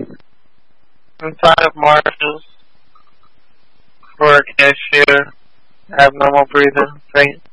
Inside of marshes for a cashier, abnormal breathing, faint.